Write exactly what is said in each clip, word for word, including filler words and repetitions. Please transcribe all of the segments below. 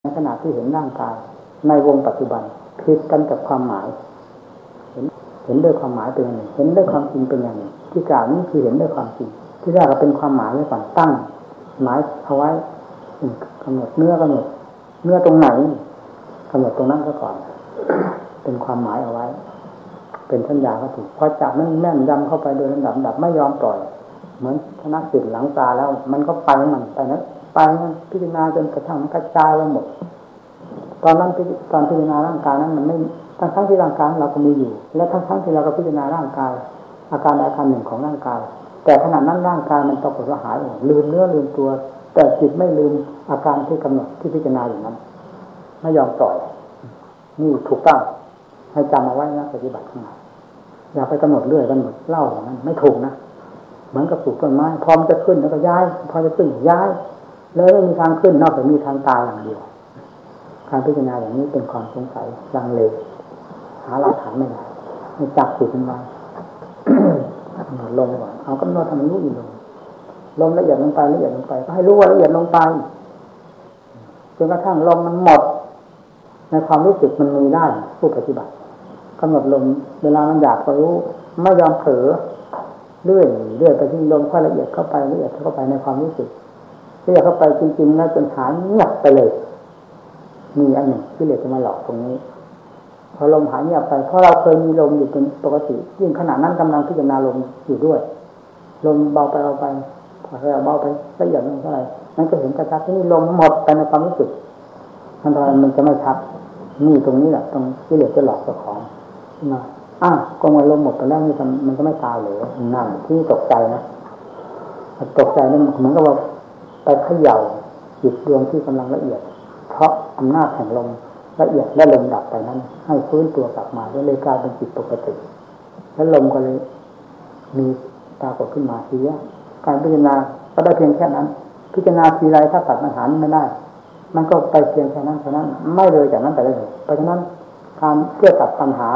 ในขณะที่เห็นร่างกายในวงปัจจุบันผิดกันกับความหมายเห็นเห็นด้วยความหมายเป็นอย่างหนึ่งเห็นด้วยความจริงเป็นอย่างหนึ่งที่กล่าวนี้คือเห็นด้วยความจริงที่แรกเราเป็นความหมายไว้ก่อนตั้งหมายเอาไว้กำหนดเนื้อกำหนดเนื้อตรงไหนกำหนดตรงนั้นซะก่อนเป็นความหมายเอาไว้เป็นสัญญาก็ถูกพอจับนั่นแม่นยำเข้าไปโดยลำดับดับไม่ยอมปล่อยเหมือนชนะสิทธิ์หลังตาแล้วมันก็ไปมันไปนะไปมันพิจารณาจนกระทั่งมันกระจายไปหมดตอนนั้นตอนพิจารณาร่างกายนั้นมันไม่ทั้งทั้งที่ร่างกายเราก็มีอยู่และทั้งทั้งที่เราก็พิจารณาร่างกายอาการอาการหนึ่งของร่างกายแต่ขณะนั้นร่างกายมันปรากฏว่าหายลืมเนื้อลืมตัวแต่จิตไม่ลืมอาการที่กำหนดที่พิจารณาอย่างนั้นไม่ยอมปล่อยนี่ถูกต้องให้จำเอาไว้นะปฏิบัติทั้งหลายอย่าไปกำหนดเรื่อยกำหนดเล่าอย่างนั้นไม่ถูกนะเหมือนกับปลูกต้นไม้พอมันจะขึ้นแล้วก็ย้ายพอจะขึ้นย้ายเลยไม่มีทางขึ้นนอกจากมีทางตายอย่างเดียวการพิจารณาอย่างนี้เป็นความสงสัยลังเลหาหลักฐานไม่ได้ให้จับจิตมันไว้ ลงก่อนเอากำหนดทำมันรู้อยู่ลงลมละเอียดลงไปละเอียดลงไปก็ให้รู้ว่าละเอียดลงไปจนกระทั่งลมมันหมดในความรู้สึกมันมีได้ผู้ปฏิบัติกำหนดลมเวลามันอยากก็รู้ไม่ยอมเผลอเรื่อยเรื่อยไปที่ลมค่อยละเอียดเข้าไปละเอียดเข้าไปในความรู้สึกละเอียดเข้าไปจริงๆนะจนหายเงียบไปเลยมีอันหนึ่งที่เหลือจะมาหลอกตรงนี้พอลมหายเงียบไปเพราะเราเคยมีลมอยู่เป็นปกติยิ่งขณะนั้นกำลังพิจารณาลมอยู่ด้วยลมเบาไปเบาไปพอเราเบาไปละเอียดลงเท่าไหร่นั้นก็เห็นชัดๆที่นี่ลมหมดไปในความรู้สึกมันทำไมมันจะไม่ชัดนี่ตรงนี้แหละตรงที่เหลือจะหลอกเจ้าของนะอ้าวกองลมหมดไปแล้วนี่มันก็ไม่ตายเลยนั่นที่ตกใจนะตกใจนั่นเหมือนกับว่าไปเขย่าจิตดวงที่กำลังละเอียดเพราะอำนาจแห่งลมละเอียดและลมดับไปนั้นให้ฟื้นตัวกลับมาเลยกลายเป็นจิตปกติแล้วลมก็เลยมีปรากฏขึ้นมาทีนี้การพิจารณาก็ได้เพียงแค่นั้นพิจารณาทีไรถ้าตัดปัญหาไม่ได้มันก็ไปเพียงแค่นั้นแค่นั้นไม่เลยจากนั้นไปเลยเพราะฉะนั้นการเพื่อตัดปัญหา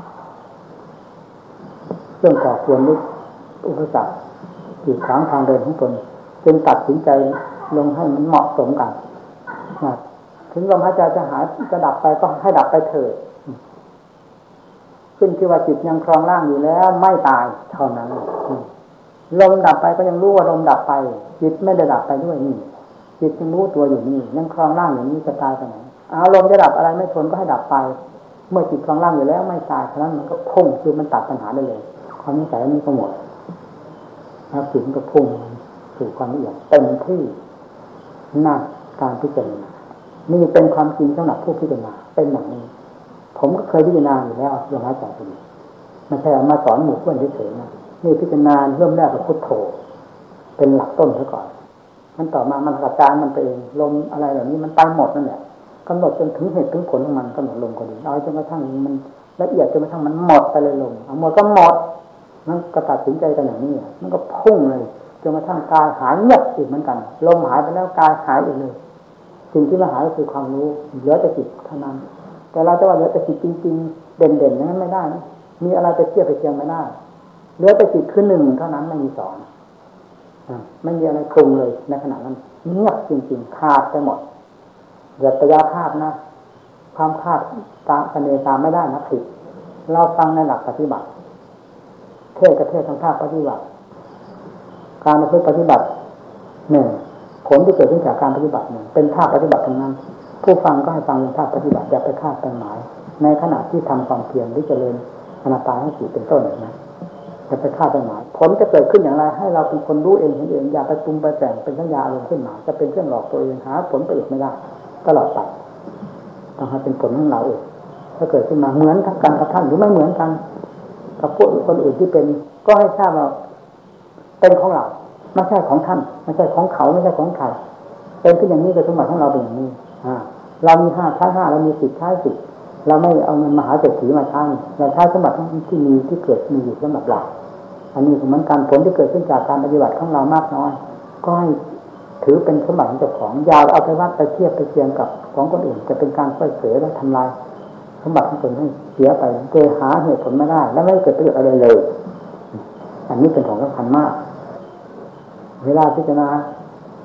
เรื่องก่อควรนึกอุปสรรคกีดขวางทางเดินของตนจึงตัดสินใจลงให้มันเหมาะสมกันถึงลมหายใจจะหายจะดับไปก็ให้ดับไปเถิดขึ้นที่ว่าจิตยังครองร่างอยู่แล้วไม่ตายเท่านั้นลมดับไปก็ยังรู้ว่าลมดับไปจิตไม่ได้ดับไปด้วยนี่จิตยังรู้ตัวอยู่นี่ยังครองร่างอย่างนี้จะตายไปไหนเอาลมจะดับอะไรไม่ทนก็ให้ดับไปเมื่อจิตครองร่างอยู่แล้วไม่ตายฉะนั้นมันก็พุ่งคือมันตัดปัญหาได้เลยความนิสัยนี้ก็หมดแล้วจิตก็พุ่งสู่ความละเอียดเต็มที่หน้าการพิจารณานี่เป็นความจริงสำหรับผู้พิจารณาเป็นอย่างนี้ผมก็เคยพิจารณาอยู่แล้วลมหายใจตรงนี้ไม่ใช่มาสอนหมู่เพื่อนเฉยๆนะนี่พิจารณาเริ่มแรกกับพุทโธเป็นหลักต้นซะก่อนมันต่อมามันกระจายมันไปเองลมอะไรแบบนี้มันไปหมดนั่นแหละกำหนดจนถึงเหตุถึงผลของมันกำหนดลมก็ดีเอาจนกระทั่งมันละเอียดจนกระทั่งมันหมดไปเลยลมเอาหมดก็หมดมันก็ตัดสินใจกันอย่างนี้มันก็พุ่งเลยจนกระทั่งกายหายเงียบอีกเหมือนกันลมหายไปแล้วกายหายอีกเลยสิ่งที่มาหายก็คือความรู้เหลือแต่จิตเท่านั้นแต่เราจะว่าเหลือแต่จิตจริงๆเด่นๆนั้นไม่ได้นะมีอะไรไปเทียบไปเทียงไม่ได้เหลือแต่จิตคือหนึ่งเท่านั้นไม่มีสองไม่มีอะไรคงเลยในขณะนั้นเงียบจริงๆขาดไปหมดเหลือแต่ยาคาดนะความคาดตามคะเนตามไม่ได้นะผิดเราฟังในหลักปฏิบัติเทศกับเทศทางภาคปฏิบัติการประพฤติปฏิบัติหนึ่งผลที่เกิดขึ้นจากการปฏิบัติหนึ่งเป็นภาคปฏิบัติทั้งนั้นผู้ฟังก็ให้ฟังเป็นภาคปฏิบัติอย่าไปคาดไปหมายในขณะที่ทำความเพียรหรือเจริญอนาปานสติเป็นต้นนะอย่าไปคาดไปหมายผลจะเกิดขึ้นอย่างไรให้เราเป็นคนรู้เองเห็นเองอย่าไปปรุงไปแต่งเป็นสัญญาอารมณ์ขึ้นมาจะเป็นเครื่องหลอกตัวเองหาผลประโยชน์ไม่ได้ตลอดไปต้องให้เป็นผลของเราเองถ้าเกิดขึ้นมาเหมือนทั้งกันกับท่านหรือไม่เหมือนกันกับพวกคนอื่นที่เป็นก็ให้ทราบว่าเป็นของเราไม่ใช่ของท่านไม่ใช่ของเขาไม่ใช่ของใครเป็นขึ้นอย่างนี้กับสมบัติของเราเป็นอย่างนี้อ่าเรามีห้าใช้ห้าเรามีสิบใช้สิบเราไม่เอาเงินมหาเศรษฐีมาใช้เราใช้สมบัติที่มีที่เกิดมีอยู่สำหรับเราอันนี้เหมือนการผลที่เกิดขึ้นจากการปฏิบัติของเรามากน้อยก็ให้ถือเป็นสมบัติของเจ้าของยาวเอาไปวัดไปเทียบไปเทียงกับของคนอื่นจะเป็นการเผยเผยและทำลายสมบัติของตนให้เสียไปโดยหาเหตุผลไม่ได้และไม่เกิดประโยชน์อะไรเลยอันนี้เป็นของสำคัญมากเวลาพิจารณา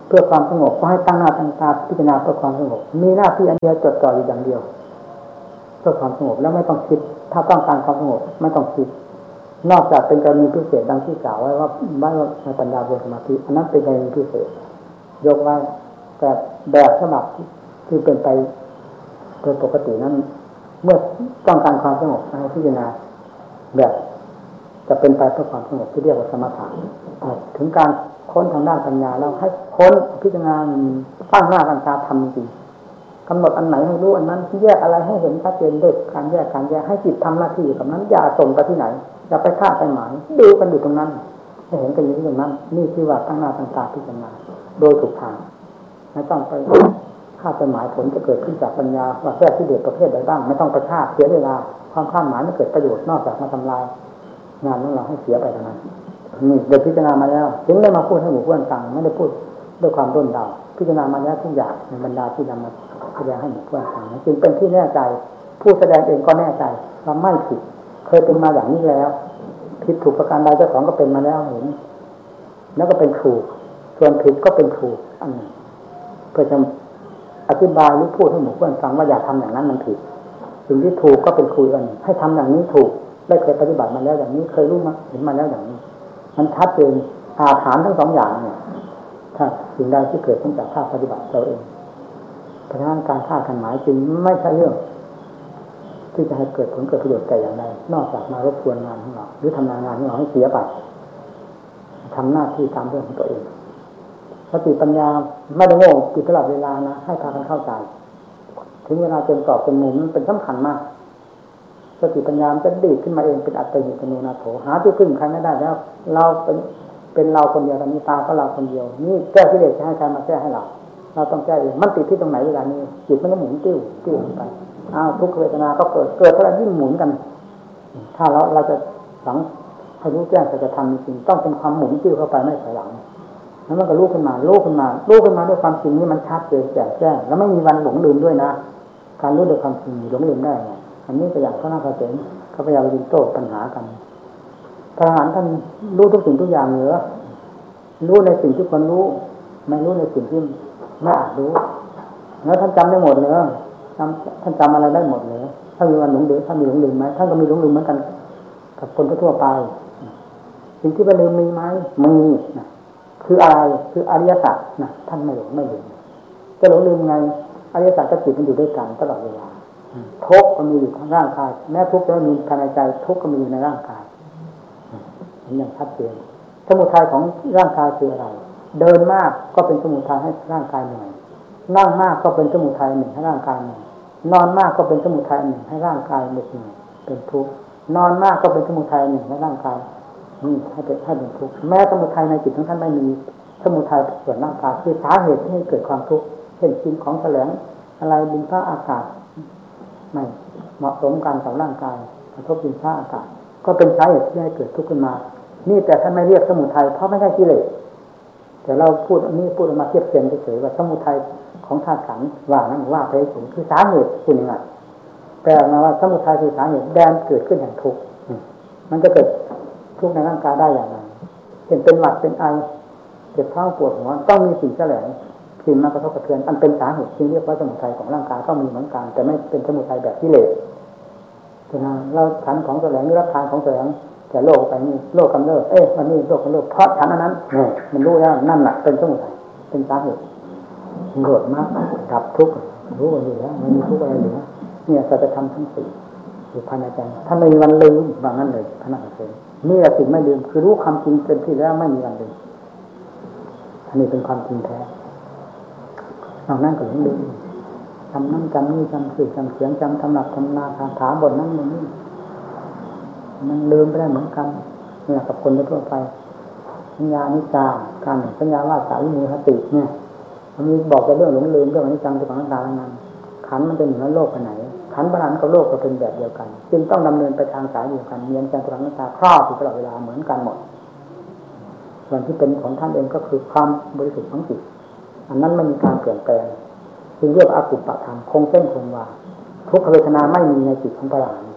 เพื่อความสงบก็ให้ตั้งหน้าตั้งตาพิจารณาเพื่อความสงบมีหน้าที่อันเดียวจดจ่ออยู่อย่างเดียวเพื่อความสงบแล้วไม่ต้องคิดถ้าต้องการความสงบไม่ต้องคิดนอกจากเป็นกรณีพิเศษดังที่กล่าวไว้ว่าบ้านในปัญญาบนสมาธิอันนั้นเป็นกรณีพิเศษยกไว้แต่แบบฉบับที่เป็นไปโดยปกตินั้นเมื่อต้องการความสงบให้พิจารณาแบบจะเป็นไปเพื่อความสงบที่เรียกว่าสมถะถึงการค้นทางด้านปัญญาแล้วให้ค้นพิจารณาตั้งหน้าตั้งตาทำจริงกำหนดอันไหนให้รู้อันนั้นแยกอะไรให้เห็นชัดเจนด้วยการแยกการแยกให้จิตทำหน้าที่อยู่กับนั้นอย่าส่งไปที่ไหนอย่าไปคาดไปหมายดูกันอยู่ตรงนั้นให้เห็นกันอยู่ตรงนั้นนี่คือว่าตั้งหน้าตั้งตาพิจารณาโดยถูกทางไม่ต้องไปคาดไปหมายผลจะเกิดขึ้นจากปัญญาว่าแยกที่เด็ดประเภทใดบ้างไม่ต้องไปคาดเสียเวลาความคาดหมายไม่เกิดประโยชน์นอกจากมาทำลายงานของเราให้เสียไปเท่านั้นนี่เด็กพิจารณามาแล้วถึงได้มาพูดให้หมู่เพื่อนฟังไม่ได้พูดด้วยความร่นเดาพิจารณามาแล้วทุกอย่างในบรรดาที่นำมาแสดงให้หมู่เพื่อนฟังจึงเป็นที่แน่ใจผู้แสดงเองก็แน่ใจว่าไม่ผิดเคยเป็นมาอย่างนี้แล้วผิดถูกประการใดเจ้าของก็เป็นมาแล้วเห็นแล้วก็เป็นถูกส่วนผิดก็เป็นถูกอันนี้เพื่อจะอธิบายหรือพูดให้หมู่เพื่อนฟังว่าอย่าทำอย่างนั้นมันผิดสิ่งที่ถูกก็เป็นคุยกันให้ทำอย่างนี้ถูกได้เคยปฏิบัติมาแล้วอย่างนี้เคยรู้มาเห็นมาแล้วอย่างนี้มันชัดเจนอาถรรพ์ทั้งสองอย่างเนี่ยถ้าสิ่งใดที่เกิดขึ้นจากภาคปฏิบัติเราเองเพราะฉะนั้นการคาดคะเนจึงไม่ใช่เรื่องที่จะให้เกิดผลเกิดประโยชน์แต่อย่างใดนอกจากมารบกวนงานของเราหรือทำงานงานของเราให้เสียไปทำหน้าที่ตามเรื่องของตัวเองสติปัญญาไม่ได้โง่อยู่ตลอดเวลานะให้พากันเข้าใจถึงเวลาเป็นกรอบเป็นมุมมันเป็นสำคัญมากสติปัญญาจะดีดขึ้นมาเองเป็นอัตติหิตโนนาโถหาที่พึ่งใครไม่ได้แล้วเราเป็นเป็นเราคนเดียวตอนนี้ตาก็เราคนเดียวนี่แก้กิเลสจะให้ใครมาแก้ให้เราเราต้องแก้เองมันติดที่ตรงไหนเวลานี้จิตมันก็หมุนติ้วติ้วไปอ้าวทุกขเวทนาก็เกิดเกิดเท่าไหร่ยิ่งหมุนกันถ้าเราเราจะสังให้รู้แจ้งจะทำจริงต้องเป็นความหมุนติ้วเข้าไปไม่ถอยหลังแล้วมันก็รู้ขึ้นมารู้ขึ้นมารู้ขึ้นมาด้วยความจริงนี่มันชัดเจนแจ่มแจ้งแล้วไม่มีวันหลงลืมด้วยนะการรู้ด้วยความจริงหลงลืมได้ไงอันนี้ตัวอย่างพระนาคเษนเขาพยายามยิงโต้ปัญหากันพระอรหันต์ท่านรู้ทุกสิ่งทุกอย่างเหนือรู้ในสิ่งที่คนรู้ไม่รู้ในสิ่งที่ไม่อาจรู้แล้วท่านจำได้หมดเลยจำท่านจำอะไรได้หมดเลยถ้ามีวันหลงลืมถ้ามีหลงลืมไหมท่านก็มีหลงลืมเหมือนกันกับคนทั่วไปสิ่งที่ไปลืมมีไหมมีนะคืออะไรคืออริยสัจนะท่านไม่หลงไม่ลืมจะหลงลืมไงอริยสัจกับจิตมันอยู่ด้วยกันตลอดเวลาทุกข์ก็มีอยู่ทั้งร่างกายแม้ทุกข์จะมีภายในใจทุกข์ก็มีอยู่ในร่างกายเห็นอย่างชัดเจนสมุทัยของร่างกายคืออะไรเดินมากก็เป็นสมุทัยให้ร่างกายเหนื่อยนั่งมากก็เป็นสมุทัยหนึ่งให้ร่างกายเหนื่อยนอนมากก็เป็นสมุทัยหนึ่งให้ร่างกายเหนื่อยเป็นทุกข์นอนมากก็เป็นสมุทัยหนึ่งให้ร่างกายนี่ให้เป็นให้เป็นทุกข์แม้สมุทัยในจิตของท่านไม่มีสมุทัยส่วนร่างกายคือสาเหตุที่ให้เกิดความทุกข์เช่นกินของแสลงอะไรดินฟ้าอากาศไม่เหมาะสมกันกับร่างกายกระทบดินฟ้าอากาศก็เป็นสาเหตุที่ให้เกิดทุกข์ขึ้นมานี่แต่ท่านไม่เรียกสมุทัยเพราะไม่ใช่กิเลสแต่เราพูดอันนี้พูดออกมาเทียบเทียมเฉยๆว่าสมุทัยของธาตุขันธ์ว่านั้นว่าไปถึงคือสาเหตุคุณยังไงแปลมาว่าสมุทัยคือสาเหตุแดนเกิดขึ้นแห่งทุกข์มันจะเกิดทุกข์ในร่างกายได้อย่างไรเช่นเป็นหวัดเป็นไอเจ็บท้องปวดหัวต้องมีสิ่งแสลงสิ่งมากระทบกระเทือนอันเป็นสาเหตุที่เรียกว่าสมุทัยของร่างกายก็มีเหมือนกันแต่ไม่เป็นสมุทัยแบบกิเลสฉะนั้นเราขันของแสลงหรือรับทานของแสลงแต่โลกไปนี่โลกกำเริบเอ๊ะมันนี่โลกกำเริบเพราะฉันอันนั้นเนี่ยมันรู้แล้วนั่นแหละเป็นสมุทัยเป็นสาเหตุโกรธมากดับทุกข์รู้กันอยู่แล้วมันมีทุกข์อะไรเหลือเนี่ยสัจธรรมทั้งสี่อยู่ภายในใจถ้าไม่มีวันลืมว่างั้นเลยพระนักเทศนี่แหละสิ่งไม่ลืมคือรู้ความจริงเป็นที่แล้วไม่มีวันลืมอันนี้เป็นความจริงแท้นอกนั้นก็หลงลืมจำนั่นจำนี่จำสื่อจำเสียงจำตำหนักตำนาคาถาบทนั้นบทนี้มันลืมไปได้เหมือนกันนี่แหละกับคนทั่วไปสัญญานิจจาการสัญญาว่าสาวิมุขติเนี่ยมันมีบอกแต่เรื่องหลงลืมเรื่องอนิจจังทุกขังอนัตตาทั้งนั้นขันมันเป็นเหมือนโลกไปไหนขันบาลานซ์กับโลกก็เป็นแบบเดียวกันจึงต้องดำเนินไปทางสายเดียวกันเมียนจังทุกขังอนัตตาครอบอยู่ตลอดเวลาเหมือนกันหมดส่วนที่เป็นของท่านเองก็คือความบริสุทธิ์ของจิตอันนั้นไม่มีการเปลี่ยนแปลงจึงเรียกว่าอกุปปะธรรมคงเส้นคงวาทุกขเวทนาไม่มีในจิตของพระอรหันต์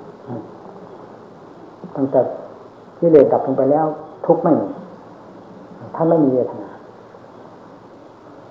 ตั้งแต่กิเลสดับลงไปแล้วทุกข์ไม่มีท่านไม่มีเวทนาป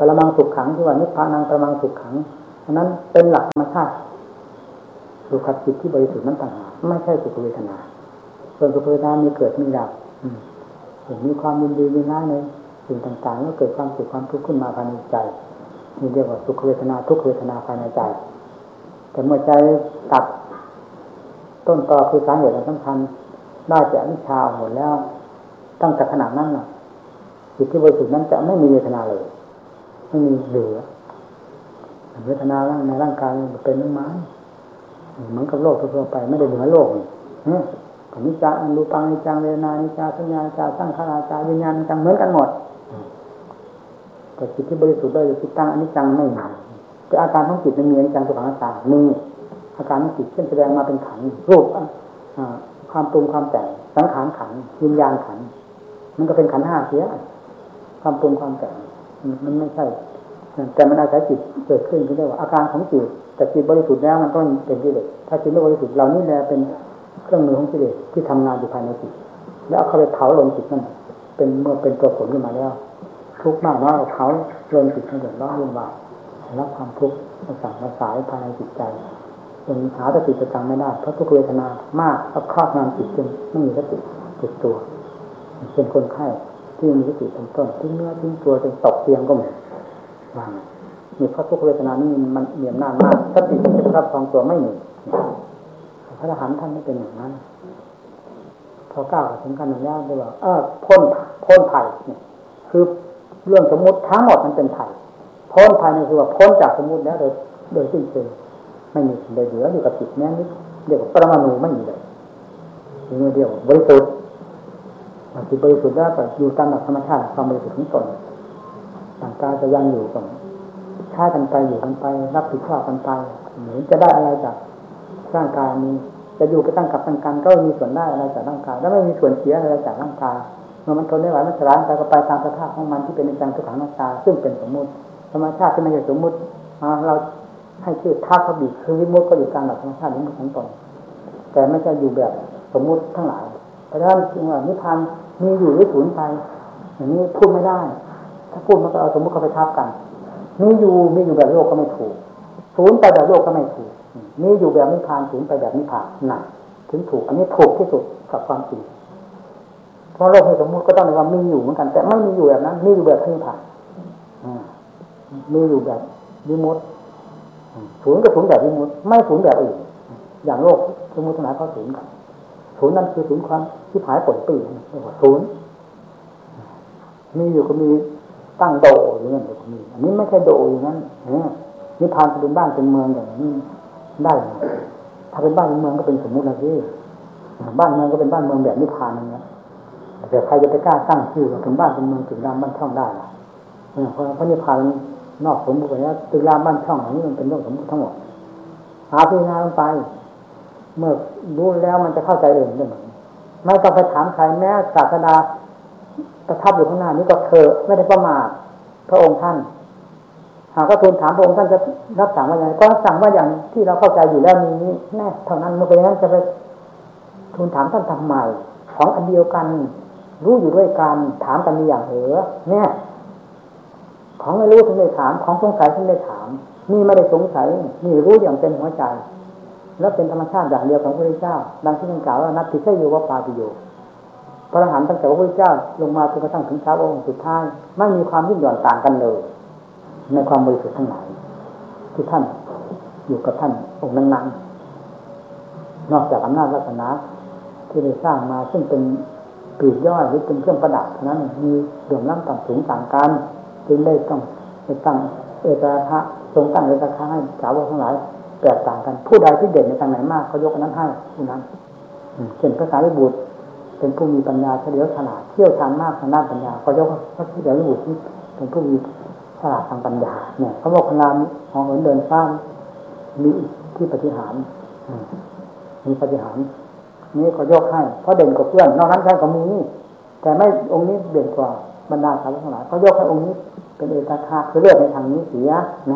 รมังสุขขังที่ว่านิพพานังปรมังสุขขังอันนั้นเป็นหลักธรรมชาติสุขจิตที่บริสุทธิ์นั้นต่างหากไม่ใช่สุขเวทนาส่วนสุขเวทนามีเกิดมีดับมีความยินดียินร้ายในสิ่งต่างๆแล้วเกิดความสุขความทุกข์ขึ้นมาภายในใจนี่เรียกว่าสุขเวทนาทุกขเวทนาภายในใจแต่เมื่อใจตัดต้นตอคือสาเหตุสำคัญได้จากอวิชชาหมดแล้วตั้งแต่ขณะนั้นน่ะจิตที่บริสุทธิ์นั้นจะไม่มีเวทนาเลยไม่มีเหลือเวทนาในร่างกายเป็นน้ำมันเหมือนกับโลกทั่วไปไม่ได้เหนือโลกนี่อนิจจารูปังอนิจจังเวทนาอนิจจาสัญญาอนิจจาสังขารอนิจจาวิญญาณอนิจจังเหมือนกันหมดแต่จิตที่บริสุทธิ์ได้จิตตั้งอนิจจังไม่มีแต่อาการของจิตมันมีอนิจจังทุกขังอนัตตามีอาการของจิตเช่นแสดงมาเป็นขันธ์รูปความปรุงความแต่งสังขารขันธ์วิญญาณขันธ์มันก็เป็นขันธ์ห้าเสียความปรุงความแต่งมันไม่ใช่แต่มันอาศัยจิตเกิดขึ้นก็เรียกว่าอาการของจิตแต่จิตบริสุทธิ์แล้วมันต้องเป็นกิเลสถ้าจิตไม่บริสุทธิ์เรานี่แหละเป็นเครื่องมือของกิเลสที่ทำงานอยู่ภายในจิตแล้วเอาเข้าไปเผาลงจิตนั่นเป็นเมื่อเป็นตัวผลขึ้นมาแล้วทุกข์มากน้อยเผาลงจิตให้เดือดร้อนวุ่นวายรับความทุกข์สั่งสายภายในจิตใจจนหาสติประจำไม่ได้เพราะทุกเวทนามากก็ครอบงำจิตจนไม่มีสติติดตัวเป็นคนไข้ที่มีสติเป็นต้นทิ้งเนื้อทิ้งตัวจนตกเตียงก็มีวางมีเพราะทุกเวทนานี่มันมีอำนาจมากสติที่จะประคับครองตัวไม่มีพระอรหันต์ท่านไม่เป็นอย่างนั้นพอก้าวถึงกันอย่างนี้จะบอกเออพ้นพ้นภัยนี่คือเรื่องสมมุติทั้งหมดมันเป็นภัยพ้นภัยนี่คือว่าพ้นจากสมมุติแล้วโดยโดยสิ้นเชิงไม่มีสิ่งใดเหลืออยู่กับจิตแม้นิดเดียวกับปรมาณูไม่มีเลยมีเดียวบริสุทธิ์จิตบริสุทธิ์แล้วแต่อยู่ตามหลักธรรมชาติความบริสุทธิ์ของตนต่างกายจะยังอยู่ก่อนใช้กันไปอยู่กันไปรับผิดชอบกันไปเหมือนจะได้อะไรจากร่างกายนี้จะอยู่ไปตั้งกับตั้งกันก็มีส่วนได้อะไรจากร่างกายแล้วไม่มีส่วนเสียอะไรจากร่างกายเมื่อมันทนไม่ไหวมันสลายไปก็ไปตามสภาพของมันที่เป็นในจังทุกขังอนัตตาซึ่งเป็นสมมุติธรรมชาติที่ไม่ใช่สมมุติเราให้ชื่อธาตุบิคือวิมุตติก็อยู่ตามหลักธรรมชาตินี้ของตนแต่ไม่ใช่อยู่แบบสมมุติทั้งหลายเพราะฉะนั้นจึงว่านิพพานมีอยู่หรือสูญไปอย่างนี้พูดไม่ได้ถ้าพูดมันก็เอาสมมุติเข้าไปทับกันมีอยู่มีอยู่แบบโลกก็ไม่ถูกสูญไปแบบโลกก็ไม่ถูกมีอยู่แบบนิพพานสูญไปแบบนิพพานน่ะถึงถูกอันนี้ถูกที่สุดกับความจริงเพราะโลกในสมมุติก็ต้องเรียกว่ามีอยู่เหมือนกันแต่ไม่มีอยู่แบบนั้นมีอยู่แบบนิพพานมีอยู่แบบวิมุตติศูนย์ก็ศูนย์แบบวิมุตติไม่ศูนย์แบบอื่นอย่างโลกสมมุติทั้งหลายเขาศูนย์กันศูนย์นั้นคือศูนย์ความที่หายผลปีเรียกว่าศูนย์มีอยู่ก็มีตั้งโดอย่างนั้นก็มีอันนี้ไม่ใช่โดอย่างนั้นนิพพานจะเป็นบ้านเป็นเมืองอย่างนี้ได้ถ้าเป็นบ้านเป็นเมืองก็เป็นสมมุตินะพี่บ้านเมืองก็เป็นบ้านเมืองแบบนิพพานนั่นแหละแต่ใครจะไปกล้าตั้งชื่อว่าเป็นบ้านเป็นเมืองตึกรามบ้านช่องได้ล่ะเพราะเพราะนิพพานนอกสมมุติไปแล้วตึกรามบ้านช่องอย่างนี้มันเป็นเรื่องสมมุติทั้งหมดหาพิจารณาลงไปเมื่อรู้แล้วมันจะเข้าใจเองได้ไหมไม่ต้องไปถามใครแม้ศาสดาประทับอยู่ข้างหน้านี้ก็เถอะไม่ได้ประมาทพระองค์ท่านหากว่าทูลถามพระองค์ท่านจะรับสั่งว่าอย่างไรก็สั่งว่าอย่างที่เราเข้าใจอยู่แล้วนี้แน่เท่านั้นเมื่อเป็นอย่างนั้นจะไปทูลถามท่านทำไมของอันเดียวกันรู้อยู่ด้วยกันถามกันมีอย่างเหรอเนี่ยของไม่รู้ถึงได้ถามของสงสัยถึงได้ถามนี่ไม่ได้สงสัยนี่รู้อย่างเป็นหัวใจแล้วเป็นธรรมชาติอย่างเดียวของพระพุทธเจ้าดังที่ท่านกล่าวว่านัตถิเสยโยวปาปิโยพระอรหันต์ตั้งแต่พระพุทธเจ้าลงมาจนกระทั่งถึงเช้าองค์สุดท้ายไม่มีความยิ่งหย่อนต่างกันเลยในความบริสุทธิ์ทั้งหลายที่ท่านอยู่กับท่านองค์นั้นๆนอกจากอำนาจวาสนาที่ได้สร้างมาซึ่งเป็นปีกย่อยหรือเป็นเครื่องประดับนั้นมีเรื่องล้ำต่ำสูงต่างกันจึงได้ต้องไปตั้งเอกราคะทรงตั้งเอกราคะให้สาวกทั้งหลายแตกต่างกันผู้ใดที่เด่นในทางไหนมากเขายกอันนั้นให้ผู้นั้นเช่นพระสารีบุตรเป็นผู้มีปัญญาเฉลียวฉลาดเชี่ยวชาญมากทางด้านปัญญาก็ยกพระสารีบุตรที่เป็นผู้มีฉลาดทางปัญญาเนี่ยพระโมคคัลลานะของเหินเดินฟ้ามีที่ปฏิหารมีปฏิหารนี้ก็ยกให้เพราะเด่นกว่าเพื่อนนอกนั้นใครก็มีแต่ไม่องค์นี้เด่นกว่าบรรดาสาวกทั้งหลายก็ยกให้องค์นี้เป็นเอกราคะคือเลือกในทางนี้เสียนะ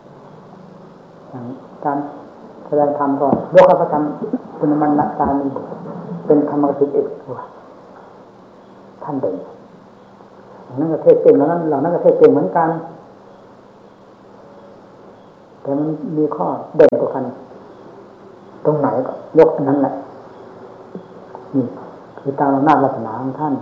การแสดงธรรมก็ยกพระธรรมคุณมันนักการมีเป็นธรรมกสิทธิ์เอกว่าท่านเด่นนั่นก็เทศเก่งแล้วนั้นเรานั่นก็เทศเก่งเหมือนกันแต่มันมีข้อเด่นกว่ากันตรงไหนก็ยกตรงนั้นแหละนี่คือตามอำนาจวาสนาของท่าน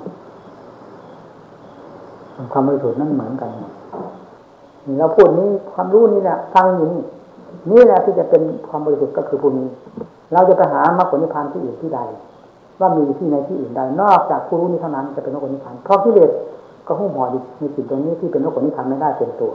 ความบริสุทธิ์นั่นเหมือนกันนี่เราพูดนี้ความรู้นี่แหละฟังอยู่นี่นี่แหละที่จะเป็นความบริสุทธิ์ก็คือผู้นี้เราจะไปหามรรคผลนิพพานที่อื่นที่ใดว่ามีที่ในที่อื่นใดนอกจากผู้รู้นี้เท่านั้นจะเป็นมรรคผลนิพพานเพราะกิเลสก็หุ้มห่ออยู่ในสิ่งตรงนี้ที่เป็นมรรคผลนิพพานไม่ได้เป็นตัว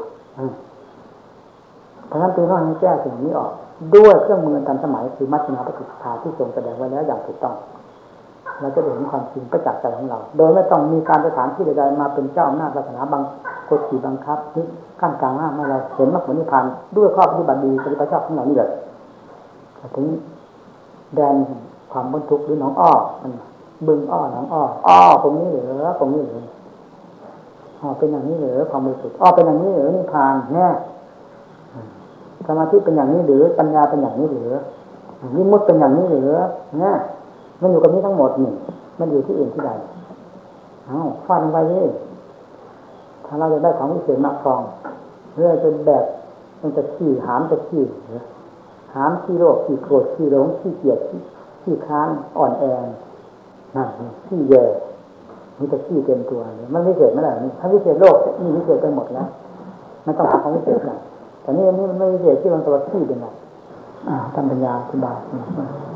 เพราะฉะนั้นจึงต้องให้แก้สิ่งนี้ออกด้วยเครื่องมือทันสมัยคือมัชฌิมาปฏิปทาที่ทรงแสดงไว้แล้วอย่างถูกต้องเราจะเห็นความจริงประจักษ์ใจของเราโดยไม่ต้องมีการสถานที่ใดๆมาเป็นเจ้าอำนาจศาสนาบังกดขี่บังคับนี่ขั้นกลางหน้าให้เราเห็นมรรคผลนิพพานด้วยข้อปฏิบัติดีปฏิบัติชอบของเรานี่แหละถึงแดนความบรรทุกหรือหนองอ้อมันบึงอ้อหนองอ้ออ้อตรงนี้เหรอตรงนี้เหรออ้อเป็นอย่างนี้เหรอความบริสุทธิ์อ้อเป็นอย่างนี้เหรอนิพพานเนี่ยสมาธิเป็นอย่างนี้หรือปัญญาเป็นอย่างนี้หรือวิมุตติเป็นอย่างนี้หรือเนี่ยมันอยู่กับนี้ทั้งหมดนี่มันอยู่ที่อื่นที่ใดเอ้าฟาดลงไปนี่ถ้าเราจะได้ของวิเศษมาครองเรื่อยจนแบบมันจะขี้หามจะขี้หรือหามขี้โรคขี้โกรธขี้หลงขี้เกียจขี้ค้านอ่อนแอนั่นขี้แย่มันจะขี้เต็มตัวเลยมันวิเศษไม่ได้นี่ถ้าวิเศษโลกนี่วิเศษไปหมดแล้วไม่ต้องหาของวิเศษแล้วแต่นี่นี่มันไม่วิเศษที่มันตัวขี้เป็นไงอ่าทำปัญญาอธิบาย